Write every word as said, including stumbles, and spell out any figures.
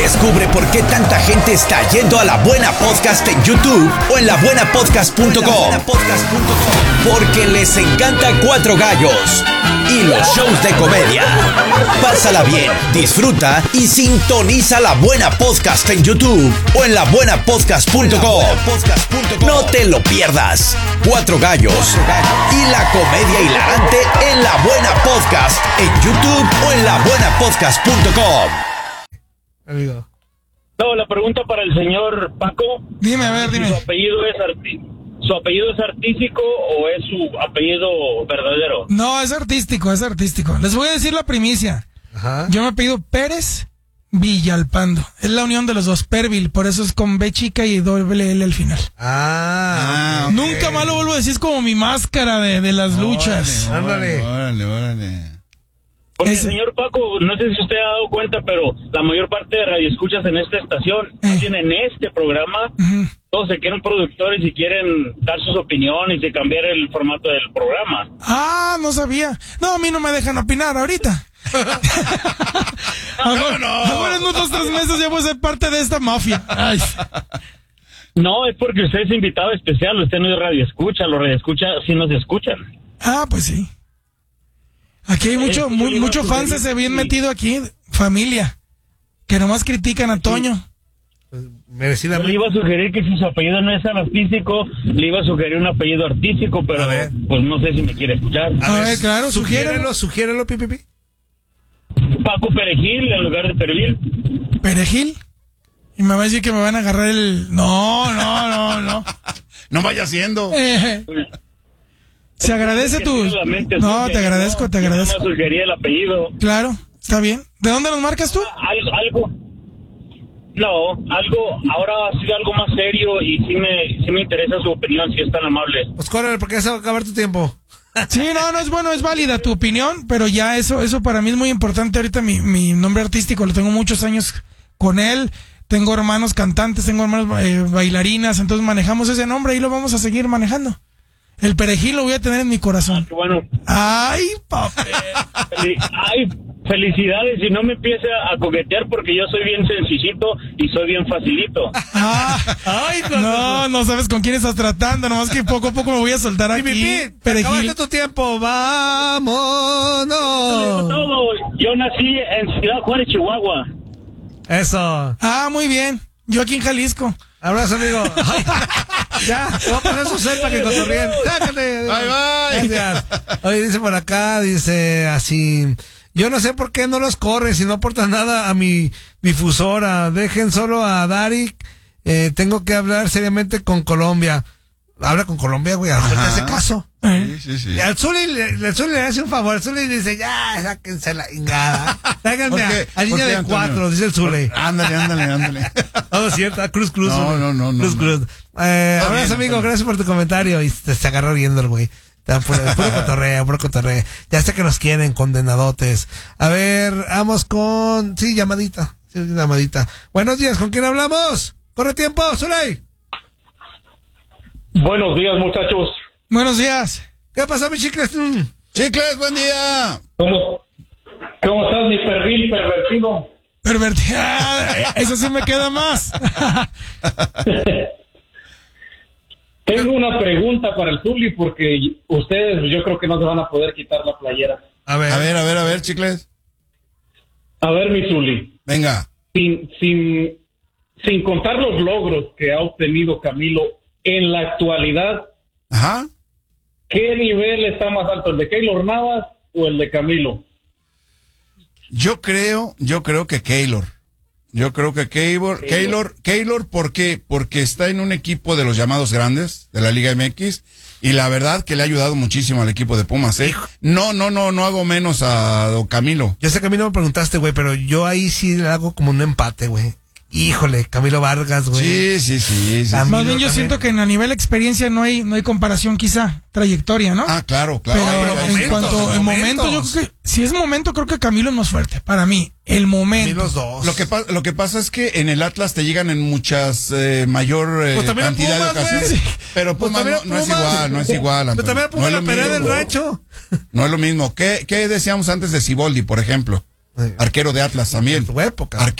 Descubre por qué tanta gente está yendo a La Buena Podcast en YouTube o en la buena podcast punto com. Porque les encanta Cuatro Gallos y los shows de comedia. Pásala bien, disfruta y sintoniza La Buena Podcast en YouTube o en la buena podcast punto com. No te lo pierdas. Cuatro Gallos y la comedia hilarante en La Buena Podcast en YouTube o en la buena podcast punto com. Amigo. No, la pregunta para el señor Paco. Dime, a ver, dime. ¿Su apellido es arti- su apellido es artístico o es su apellido verdadero? No, es artístico, es artístico. Les voy a decir la primicia. Ajá. Yo me apellido Pérez Villalpando. Es la unión de los dos, Pervil, por eso es con B chica y doble L al final. Ah, okay. Nunca más lo vuelvo a decir, es como mi máscara de, de las luchas. Ándale. Órale, órale. Porque, Ese- señor Paco, no sé si usted ha dado cuenta, pero la mayor parte de radioescuchas en esta estación, Eh. tienen este programa, Ujú. todos se quieren productores y quieren dar sus opiniones y cambiar el formato del programa. Ah, no sabía. No, a mí no me dejan opinar ahorita. Ahora, ahora en unos tres meses ya voy a ser parte de esta mafia. Ay. No, es porque usted es invitado especial, usted no es radioescucha, los radioescucha sí nos escuchan. Ah, pues sí. Aquí hay mucho, Eh, mu- yo iba mucho a fans sugerir- se bien sí. metido aquí, familia, que nomás critican a Toño. Pues, Yo le merecidamente. iba a sugerir que si su apellido no es artístico, le iba a sugerir un apellido artístico, pero A ver. pues no sé si me quiere escuchar. A ver, claro, sugiérelo, sugiérelo, pi, pi, pi. Paco Perejil en lugar de Pervil. Perejil. Y me va a decir que me van a agarrar el... No, no, no, no. No vaya siendo. Eh, se agradece Que tu... tiene la mente No, sucia, te agradezco, ¿no? te Yo agradezco. nomás sugería el apellido. Claro, está bien. ¿De dónde nos marcas tú? Algo, algo. No, algo, ahora sí algo más serio y sí me, sí me interesa su opinión, si es tan amable. Pues córrele, porque ya se va a acabar tu tiempo. Sí, no, no es bueno, es válida tu opinión, pero ya eso, eso para mí es muy importante. Ahorita mi, mi nombre artístico lo tengo muchos años con él. Tengo hermanos cantantes, tengo hermanos eh, bailarinas, entonces manejamos ese nombre y lo vamos a seguir manejando. El Perejil lo voy a tener en mi corazón. Qué bueno. Ay, papá. Fel- Ay, felicidades y no me empiece a coquetear porque yo soy bien sencillito y soy bien facilito. Ah, ay, no, no sabes con quién estás tratando, nomás que poco a poco me voy a soltar Pi, pi, aquí. pi, te Perejil. acabaste tu tiempo. Vámonos. Todo, yo nací en Ciudad Juárez, Chihuahua. Eso. Ah, muy bien. Yo aquí en Jalisco. Abrazo, amigo. Ay, ya, te voy a poner su cel para que cotorreen. Sácate. Bye, bye. Gracias. Oye, dice por acá, dice así. Yo no sé por qué no los corren si no aportan nada a mi difusora. Dejen solo a Dari. Eh, tengo que hablar seriamente con Colombia. Habla con Colombia, güey. A lo mejor te Ajá. hace caso. Sí, sí, sí. Y al Zuli le, el Zuli le hace un favor. El Zuli dice, ya, sáquense la ingada. Sáquenme ¿Por a, qué? a ¿Por línea qué, de Antonio? cuatro, dice el Zuli. Ándale, ándale, ándale. No, es cierto, a Cruz Cruz. No, güey. no, no, no, Cruz no. Cruz. Eh, Está abrazo, bien, amigo, está gracias por tu comentario. Y se, se agarró riendo el güey. Está puro, puro cotorreo, puro cotorreo. Ya sé que nos quieren, condenadotes. A ver, vamos con... Sí, llamadita. Sí, llamadita. Buenos días, ¿con quién hablamos? Corre tiempo, Zuley. Buenos días, muchachos. Buenos días. ¿Qué pasó, mi chicles? Mm. Chicles, buen día. ¿Cómo, cómo estás, mi Pervil pervertido? Pervertida. Eso sí me queda más. Tengo una pregunta para el Zuli porque ustedes yo creo que no se van a poder quitar la playera. A ver. A ver, a ver, a ver, chicles. A ver, mi Zuli, Venga. sin, sin, sin contar los logros que ha obtenido Camilo en la actualidad, Ajá. ¿qué nivel está más alto, el de Keylor Navas o el de Camilo? Yo creo, yo creo que Keylor. Yo creo que Keylor, Keylor, Keylor, ¿por qué? Porque está en un equipo de los llamados grandes de la Liga M X y la verdad que le ha ayudado muchísimo al equipo de Pumas, ¿eh? No, no, no, no hago menos a don Camilo. Yo sé que a mí no me preguntaste, güey, pero yo ahí sí le hago como un empate, güey. Híjole, Camilo Vargas, güey. Sí, sí, sí. sí. Camilo Más bien yo también. siento que en a nivel experiencia no hay, no hay comparación quizá, trayectoria, ¿no? Ah, claro, claro. Pero pero en momentos, cuanto en momento, yo momentos. creo que si es momento, creo que Camilo es más fuerte. Para mí, el A mí momento. los dos. Lo que, pa- lo que pasa es que en el Atlas te llegan en muchas eh, mayor eh, Pues también a cantidad Pumas, de ocasiones. güey. Pero Pues Pumas también no, a no es Pumas. igual, no es igual. Pero Antonio. también No pongo es la lo pelea del mismo. rancho. No es lo mismo. ¿Qué, qué decíamos antes de Siboldi, por ejemplo? Sí. Arquero de Atlas también. En tu época.